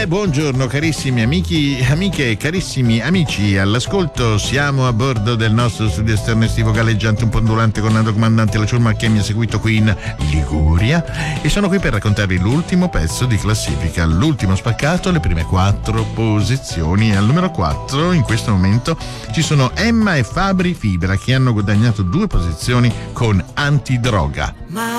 buongiorno carissimi amiche e carissimi amici all'ascolto. Siamo a bordo del nostro studio esterno estivo galleggiante un po' ondulante con Nando Comandante, la ciurma che mi ha seguito qui in Liguria, e sono qui per raccontarvi l'ultimo pezzo di classifica, l'ultimo spaccato, le prime 4 posizioni. Al numero 4 in questo momento ci sono Emma e Fabri Fibra, che hanno guadagnato 2 posizioni con Antidroga.